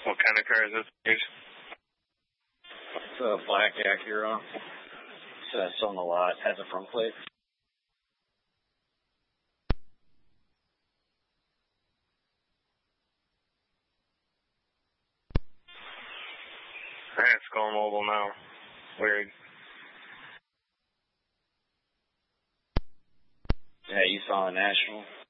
What kind of car is this, dude? It's a black Acura. It's on the lot. Has a front plate. It's going mobile now. Weird. Yeah, you saw a National.